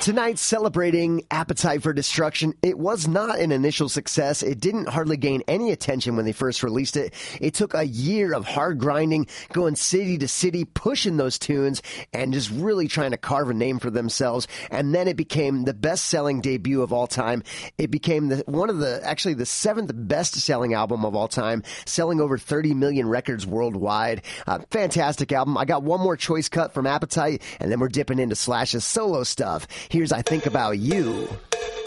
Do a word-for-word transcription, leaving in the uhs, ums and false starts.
Tonight, celebrating Appetite for Destruction. It was not an initial success. It didn't hardly gain any attention when they first released it. It took a year of hard grinding, going city to city, pushing those tunes, and just really trying to carve a name for themselves. And then it became the best-selling debut of all time. It became the, one of the, actually the seventh best-selling album of all time, selling over thirty million records worldwide. Uh, fantastic album. I got one more choice cut from Appetite, and then we're dipping into Slash's solo stuff. Here's I Think About You.